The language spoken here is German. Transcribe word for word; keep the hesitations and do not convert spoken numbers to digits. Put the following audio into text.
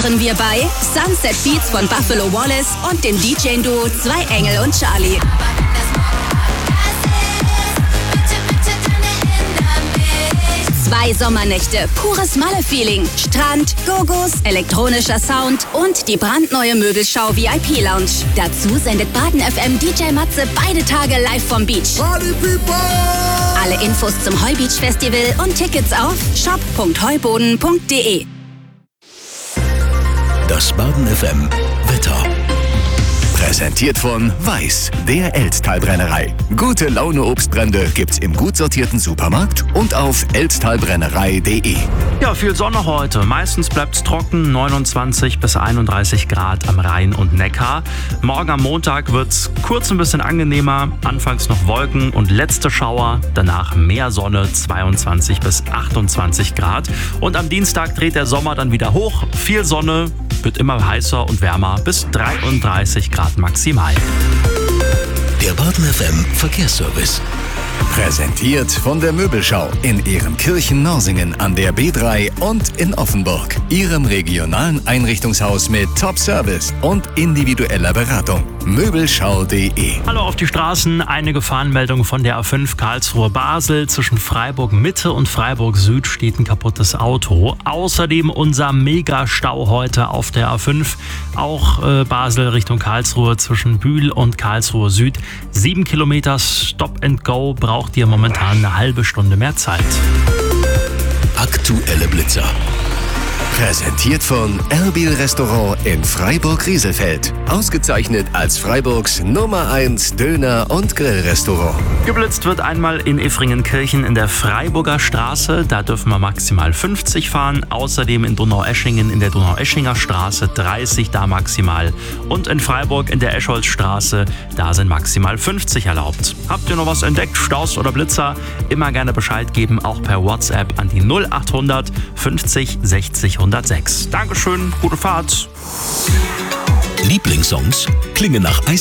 präsentieren wir bei Sunset Beats von Buffalo Wallace und dem D J-Duo Zwei Engel und Charlie. Zwei Sommernächte, pures Malle-Feeling, Strand, Gogos, elektronischer Sound und die brandneue Möbelschau V I P-Lounge. Dazu sendet Baden F M D J Matze beide Tage live vom Beach. Party People! Alle Infos zum Heubeach Festival und Tickets auf shop punkt heuboden punkt de. Das Baden F M Wetter. Präsentiert von Weiß, der Elztal-Brennerei. Gute Laune Obstbrände gibt's im gut sortierten Supermarkt und auf elztalbrennerei punkt de. Ja, viel Sonne heute. Meistens bleibt's trocken, neunundzwanzig bis einunddreißig Grad am Rhein und Neckar. Morgen am Montag wird's kurz ein bisschen angenehmer. Anfangs noch Wolken und letzte Schauer. Danach mehr Sonne, zweiundzwanzig bis achtundzwanzig Grad. Und am Dienstag dreht der Sommer dann wieder hoch. Viel Sonne, wird immer heißer und wärmer bis dreiunddreißig Grad maximal. Der Baden F M Verkehrsservice. Präsentiert von der Möbelschau in Ehrenkirchen-Norsingen an der B drei und in Offenburg. Ihrem regionalen Einrichtungshaus mit Top-Service und individueller Beratung. Möbelschau punkt de. Hallo auf die Straßen. Eine Gefahrenmeldung von der A fünf Karlsruhe-Basel. Zwischen Freiburg-Mitte und Freiburg-Süd steht ein kaputtes Auto. Außerdem unser Megastau heute auf der A fünf. Auch äh, Basel Richtung Karlsruhe zwischen Bühl und Karlsruhe Süd. Sieben Kilometer Stop and Go. Braucht ihr momentan eine halbe Stunde mehr Zeit. Aktuelle Blitzer. Präsentiert von Erbil Restaurant in Freiburg-Rieselfeld. Ausgezeichnet als Freiburgs Nummer eins Döner- und Grillrestaurant. Geblitzt wird einmal in Effringenkirchen in der Freiburger Straße. Da dürfen wir maximal fünfzig fahren. Außerdem in Donaueschingen in der Donaueschinger Straße dreißig, da maximal. Und in Freiburg in der Escholzstraße, da sind maximal fünfzig erlaubt. Habt ihr noch was entdeckt, Staus oder Blitzer? Immer gerne Bescheid geben, auch per WhatsApp an die null achthundert fünfzig sechzig hundertsechs. Dankeschön, gute Fahrt. Lieblingssongs klingen nach Eis.